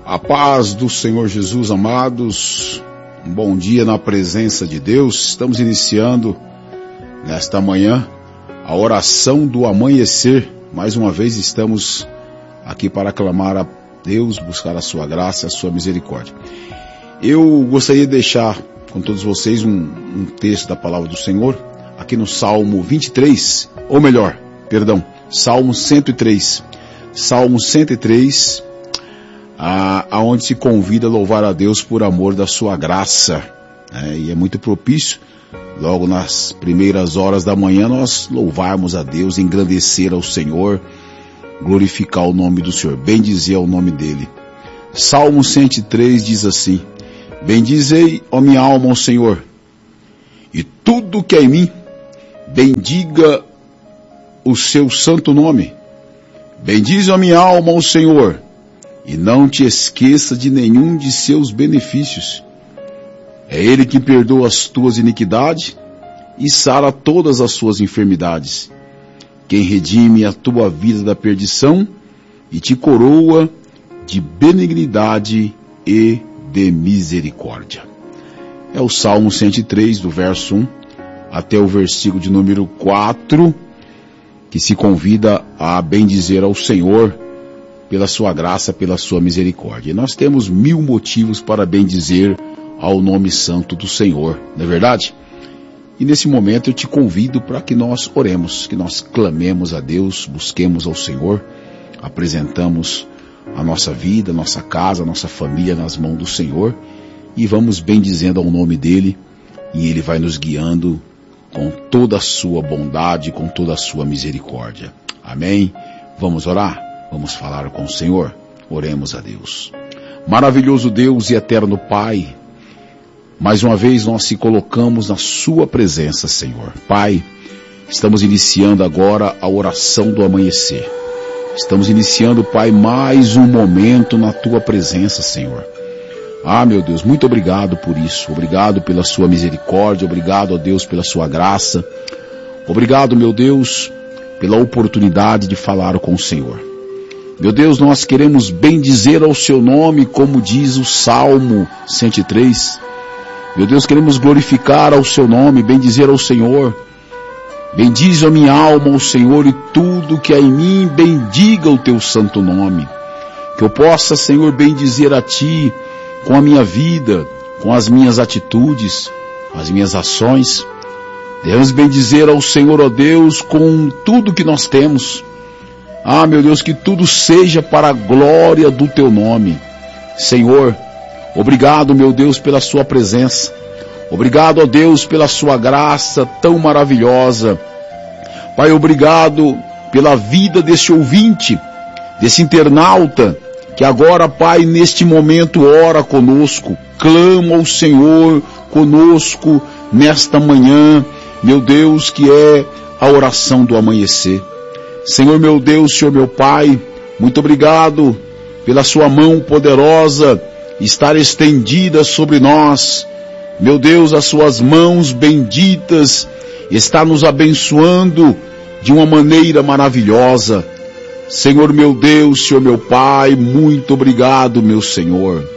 A paz do Senhor Jesus, amados, um bom dia na presença de Deus. Estamos iniciando nesta manhã a oração do amanhecer. Mais uma vez estamos aqui para clamar a Deus, buscar a sua graça, a sua misericórdia. Eu gostaria de deixar com todos vocês um texto da palavra do Senhor, aqui no Salmo 23, ou melhor, perdão, Salmo 103. Salmo 103, aonde se convida a louvar a Deus por amor da sua graça, e é muito propício, logo nas primeiras horas da manhã, nós louvarmos a Deus, engrandecer ao Senhor, glorificar o nome do Senhor, bendizer o nome dele. Salmo 103 diz assim: bendizei, ó minha alma, ao Senhor, e tudo que é em mim, bendiga o seu santo nome. Bendize, ó minha alma, ao Senhor, e não te esqueça de nenhum de seus benefícios. É Ele que perdoa as tuas iniquidades e sara todas as suas enfermidades. Quem redime a tua vida da perdição e te coroa de benignidade e de misericórdia. É o Salmo 103, do verso 1 até o versículo de número 4, que se convida a bendizer ao Senhor pela sua graça, pela sua misericórdia. E nós temos 1000 motivos para bendizer ao nome santo do Senhor, não é verdade? E nesse momento eu te convido para que nós oremos, que nós clamemos a Deus, busquemos ao Senhor, apresentamos a nossa vida, a nossa casa, a nossa família nas mãos do Senhor e vamos bendizendo ao nome dEle, e Ele vai nos guiando com toda a sua bondade, com toda a sua misericórdia. Amém? Vamos orar? Vamos falar com o Senhor? Oremos a Deus. Maravilhoso Deus e eterno Pai, mais uma vez nós se colocamos na sua presença, Senhor. Pai, estamos iniciando agora a oração do amanhecer. Estamos iniciando, Pai, mais um momento na tua presença, Senhor. Meu Deus, muito obrigado por isso. Obrigado pela sua misericórdia. Obrigado, ó Deus, pela sua graça. Obrigado, meu Deus, pela oportunidade de falar com o Senhor. Meu Deus, nós queremos bendizer ao seu nome, como diz o Salmo 103. Meu Deus, queremos glorificar ao seu nome, bendizer ao Senhor. Bendize a minha alma ao Senhor, e tudo que há em mim, bendiga o teu santo nome. Que eu possa, Senhor, bendizer a ti com a minha vida, com as minhas atitudes, as minhas ações. Devemos bendizer ao Senhor, ó Deus, com tudo que nós temos. Meu Deus, que tudo seja para a glória do teu nome. Senhor, obrigado, meu Deus, pela sua presença. Obrigado, ó Deus, pela sua graça tão maravilhosa. Pai, obrigado pela vida desse ouvinte, desse internauta, que agora, Pai, neste momento ora conosco, clama ao Senhor conosco nesta manhã, meu Deus, que é a oração do amanhecer. Senhor meu Deus, Senhor meu Pai, muito obrigado pela sua mão poderosa estar estendida sobre nós. Meu Deus, as suas mãos benditas está nos abençoando de uma maneira maravilhosa. Senhor meu Deus, Senhor meu Pai, muito obrigado, meu Senhor.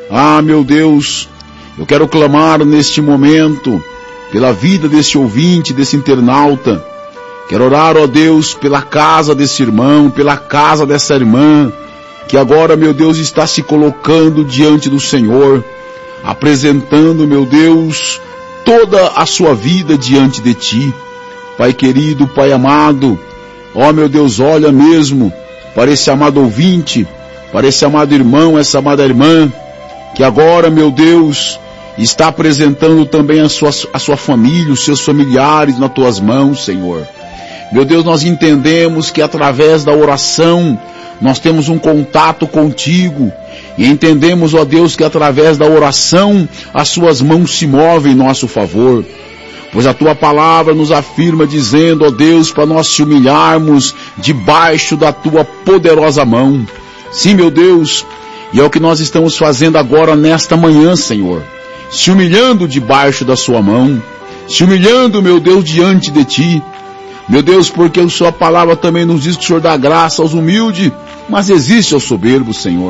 Meu Deus, eu quero clamar neste momento pela vida desse ouvinte, desse internauta. Quero orar, ó Deus, pela casa desse irmão, pela casa dessa irmã, que agora, meu Deus, está se colocando diante do Senhor, apresentando, meu Deus, toda a sua vida diante de ti. Pai querido, Pai amado, meu Deus, olha mesmo para esse amado ouvinte, para esse amado irmão, essa amada irmã, que agora, meu Deus, está apresentando também a sua família, os seus familiares nas tuas mãos, Senhor. Meu Deus, nós entendemos que através da oração nós temos um contato contigo, e entendemos, ó Deus, que através da oração as suas mãos se movem em nosso favor. Pois a tua palavra nos afirma dizendo, ó Deus, para nós se humilharmos debaixo da tua poderosa mão. Sim, meu Deus, e é o que nós estamos fazendo agora nesta manhã, Senhor. Se humilhando debaixo da sua mão, se humilhando, meu Deus, diante de ti. Meu Deus, porque a sua palavra também nos diz que o Senhor dá graça aos humildes, mas existe aos soberbos, Senhor.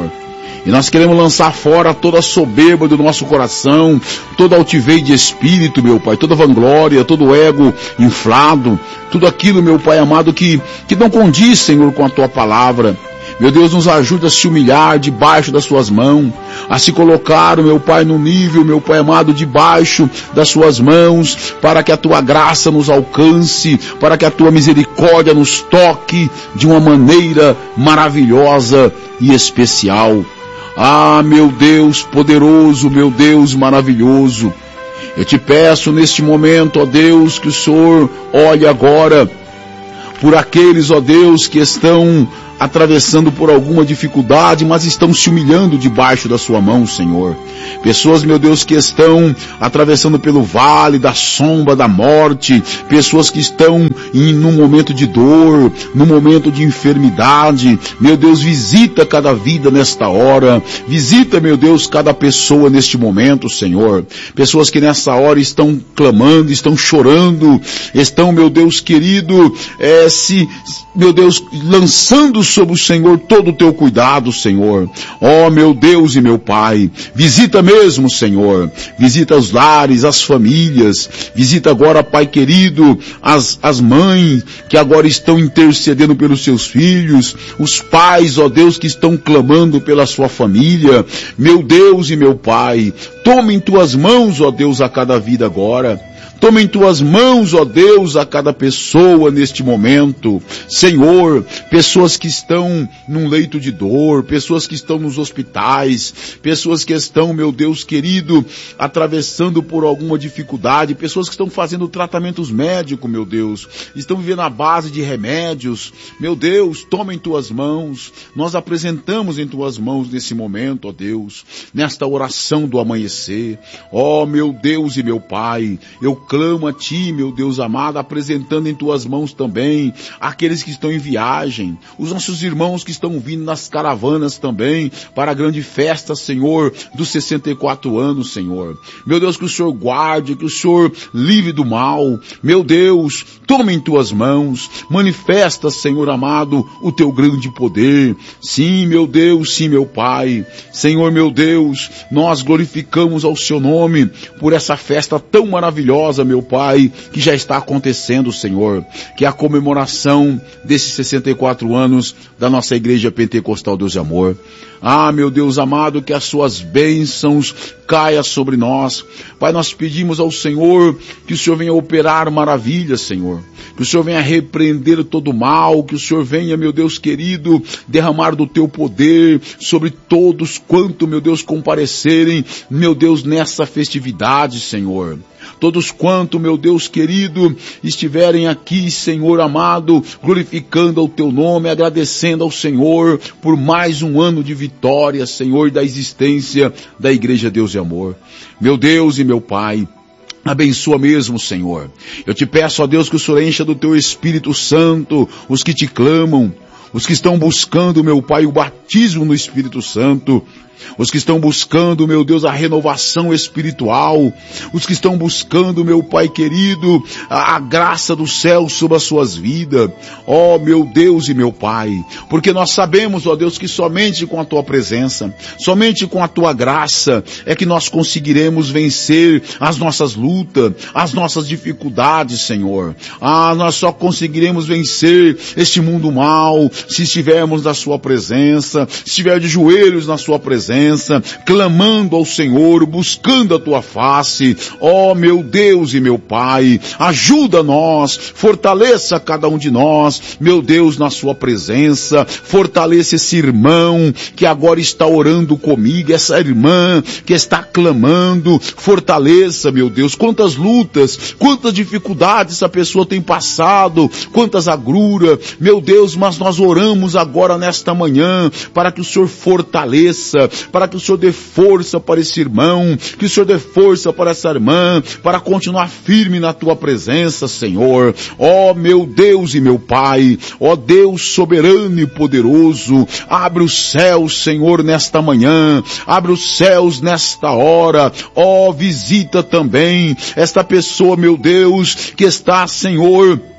E nós queremos lançar fora toda a soberba do nosso coração, toda altivez de espírito, meu Pai, toda vanglória, todo ego inflado, tudo aquilo, meu Pai amado, que não condiz, Senhor, com a Tua palavra. Meu Deus, nos ajuda a se humilhar debaixo das Suas mãos, a se colocar, meu Pai, no nível, meu Pai amado, debaixo das Suas mãos, para que a Tua graça nos alcance, para que a Tua misericórdia nos toque de uma maneira maravilhosa e especial. Ah, meu Deus poderoso, meu Deus maravilhoso, eu te peço neste momento, ó Deus, que o Senhor olhe agora por aqueles, ó Deus, que estão atravessando por alguma dificuldade, mas estão se humilhando debaixo da sua mão, Senhor. Pessoas, meu Deus, que estão atravessando pelo vale da sombra da morte, pessoas que estão num momento de dor, num momento de enfermidade. Meu Deus, visita cada vida nesta hora, visita, meu Deus, cada pessoa neste momento, Senhor. Pessoas que nessa hora estão clamando, estão chorando, estão, meu Deus querido, meu Deus, lançando sobre o Senhor todo o teu cuidado, Senhor. Ó, meu Deus e meu Pai, visita mesmo, Senhor. Visita os lares, as famílias. Visita agora, Pai querido, as mães que agora estão intercedendo pelos seus filhos. Os pais, ó Deus, que estão clamando pela sua família. Meu Deus e meu Pai, toma em tuas mãos, ó Deus, a cada vida agora. Toma em tuas mãos, ó Deus, a cada pessoa neste momento. Senhor, pessoas que estão num leito de dor, pessoas que estão nos hospitais, pessoas que estão, meu Deus querido, atravessando por alguma dificuldade, pessoas que estão fazendo tratamentos médicos, meu Deus, estão vivendo à base de remédios. Meu Deus, toma em tuas mãos. Nós apresentamos em tuas mãos nesse momento, ó Deus, nesta oração do amanhecer. Ó, meu Deus e meu Pai, eu clamo a Ti, meu Deus amado, apresentando em Tuas mãos também aqueles que estão em viagem, os nossos irmãos que estão vindo nas caravanas também, para a grande festa, Senhor, dos 64 anos, Senhor. Meu Deus, que o Senhor guarde, que o Senhor livre do mal. Meu Deus, toma em Tuas mãos, manifesta, Senhor amado, o Teu grande poder. Sim, meu Deus, sim, meu Pai. Senhor, meu Deus, nós glorificamos ao Seu nome por essa festa tão maravilhosa, meu Pai, que já está acontecendo, Senhor, que é a comemoração desses 64 anos da nossa Igreja Pentecostal Deus de Amor. Ah, meu Deus amado, que as suas bênçãos caia sobre nós. Pai, nós pedimos ao Senhor que o Senhor venha operar maravilhas, Senhor. Que o Senhor venha repreender todo o mal, que o Senhor venha, meu Deus querido, derramar do teu poder sobre todos quanto, meu Deus, comparecerem, meu Deus, nessa festividade, Senhor. Todos quanto, meu Deus querido, estiverem aqui, Senhor amado, glorificando ao Teu nome, agradecendo ao Senhor por mais um ano de vitória, Senhor, da existência da Igreja Deus de Amor. Meu Deus e meu Pai, abençoa mesmo, Senhor. Eu te peço, ó Deus, que o Senhor encha do Teu Espírito Santo os que te clamam, os que estão buscando, meu Pai, o batismo no Espírito Santo, os que estão buscando, meu Deus, a renovação espiritual, os que estão buscando, meu Pai querido, a graça do céu sobre as suas vidas. Ó, meu Deus e meu Pai, porque nós sabemos, ó Deus, que somente com a Tua presença, somente com a Tua graça é que nós conseguiremos vencer as nossas lutas, as nossas dificuldades, Senhor. Ah, nós só conseguiremos vencer este mundo mal se estivermos na Sua presença, se estiver de joelhos na Sua presença, clamando ao Senhor, buscando a Tua face. Ó, meu Deus e meu Pai, ajuda nós, fortaleça cada um de nós, meu Deus, na Sua presença, fortaleça esse irmão que agora está orando comigo, essa irmã que está clamando, fortaleça, meu Deus, quantas lutas, quantas dificuldades essa pessoa tem passado, quantas agruras, meu Deus, mas nós oramos agora nesta manhã, para que o Senhor fortaleça, para que o Senhor dê força para esse irmão, que o Senhor dê força para essa irmã, para continuar firme na Tua presença, Senhor. Ó, meu Deus e meu Pai, ó Deus soberano e poderoso, abre os céus, Senhor, nesta manhã, abre os céus nesta hora. Ó, visita também esta pessoa, meu Deus, que está, Senhor,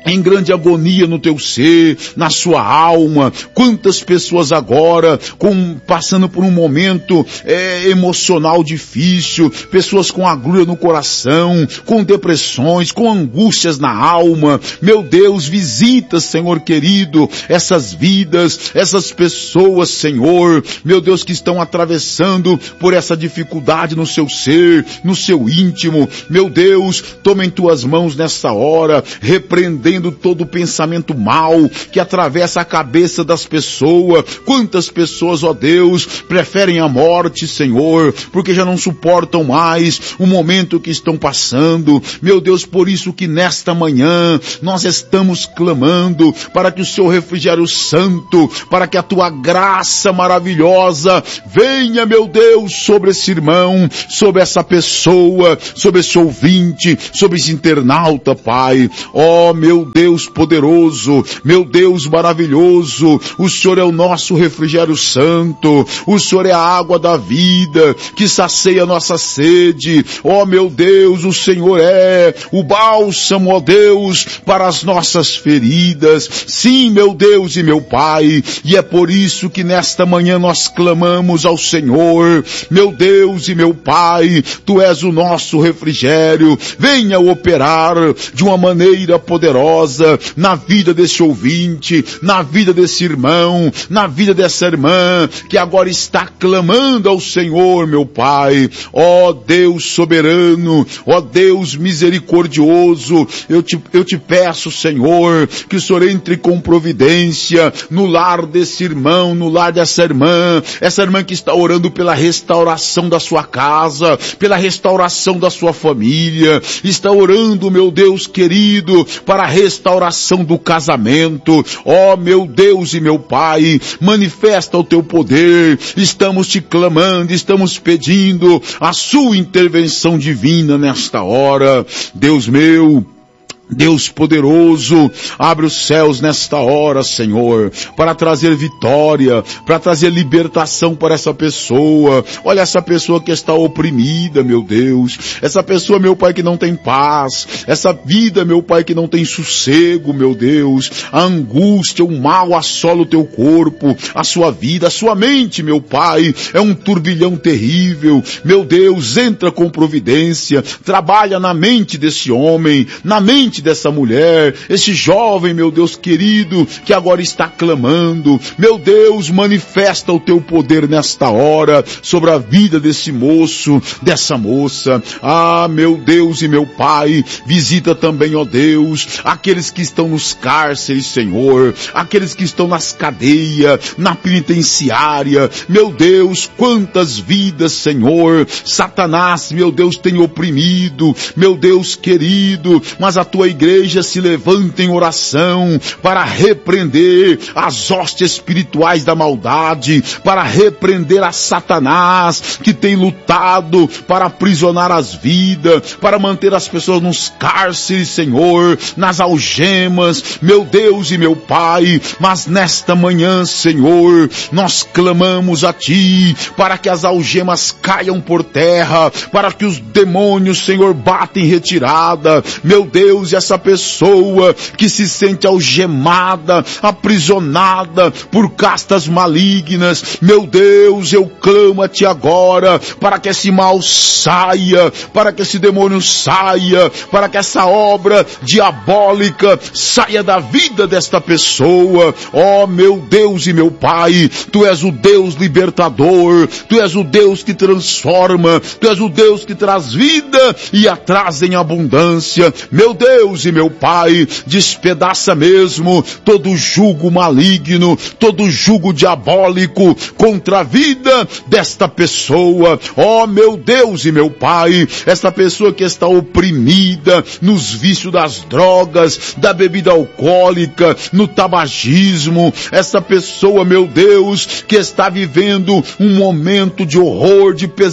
em grande agonia no teu ser, na sua alma. Quantas pessoas agora passando por um momento emocional difícil, pessoas com agulha no coração, com depressões, com angústias na alma. Meu Deus, visita, Senhor querido, essas vidas, essas pessoas, Senhor, meu Deus, que estão atravessando por essa dificuldade no seu ser, no seu íntimo. Meu Deus, toma em tuas mãos nessa hora, repreendendo todo pensamento mau que atravessa a cabeça das pessoas. Quantas pessoas, ó Deus, preferem a morte, Senhor, porque já não suportam mais o momento que estão passando. Meu Deus, por isso que nesta manhã nós estamos clamando para que o seu refrigério santo, para que a tua graça maravilhosa venha, meu Deus, sobre esse irmão, sobre essa pessoa, sobre esse ouvinte, sobre esse internauta, Pai. Ó, meu Deus poderoso, meu Deus maravilhoso, o Senhor é o nosso refrigério santo, o Senhor é a água da vida, que sacia a nossa sede. Ó, meu Deus, o Senhor é o bálsamo, ó Deus, para as nossas feridas. Sim, meu Deus e meu Pai, e é por isso que nesta manhã nós clamamos ao Senhor. Meu Deus e meu Pai, Tu és o nosso refrigério. Venha operar de uma maneira poderosa na vida desse ouvinte, na vida desse irmão, na vida dessa irmã que agora está clamando ao Senhor, meu Pai. Ó Deus soberano, ó Deus misericordioso, eu te peço, Senhor, que o Senhor entre com providência no lar desse irmão, no lar dessa irmã, essa irmã que está orando pela restauração da sua casa, pela restauração da sua família, está orando, meu Deus querido, para a restauração do casamento. Ó, meu Deus e meu Pai, manifesta o teu poder. Estamos te clamando, estamos pedindo a sua intervenção divina nesta hora. Deus meu, Deus poderoso, abre os céus nesta hora, Senhor, para trazer vitória, para trazer libertação para essa pessoa. Olha essa pessoa que está oprimida, meu Deus. Essa pessoa, meu Pai, que não tem paz. Essa vida, meu Pai, que não tem sossego, meu Deus. A angústia, o mal assola o teu corpo, a sua vida, a sua mente, meu Pai. É um turbilhão terrível. Meu Deus, entra com providência. Trabalha na mente desse homem, na mente dessa mulher, esse jovem, meu Deus querido, que agora está clamando. Meu Deus, manifesta o teu poder nesta hora sobre a vida desse moço, dessa moça. Ah, meu Deus e meu Pai, visita também, ó Deus, aqueles que estão nos cárceres, Senhor, aqueles que estão nas cadeias, na penitenciária. Meu Deus, quantas vidas, Senhor, Satanás, meu Deus, tem oprimido, meu Deus querido, mas a tua igreja se levanta em oração para repreender as hostes espirituais da maldade, para repreender a Satanás que tem lutado para aprisionar as vidas, para manter as pessoas nos cárceres, Senhor, nas algemas, meu Deus e meu Pai. Mas nesta manhã, Senhor, nós clamamos a Ti para que as algemas caiam por terra, para que os demônios, Senhor, batem em retirada. Meu Deus, e essa pessoa que se sente algemada, aprisionada por castas malignas, meu Deus, eu clamo a Ti agora para que esse mal saia, para que esse demônio saia, para que essa obra diabólica saia da vida desta pessoa. Ó, meu Deus e meu Pai, Tu és o Deus libertador, Tu és o Deus que transforma, Tu és o Deus que traz vida e a traz em abundância. Meu Deus e meu Pai, despedaça mesmo todo jugo maligno, todo jugo diabólico contra a vida desta pessoa. Ó, meu Deus e meu Pai, esta pessoa que está oprimida nos vícios das drogas, da bebida alcoólica, no tabagismo, essa pessoa, meu Deus, que está vivendo um momento de horror, de pesadelo,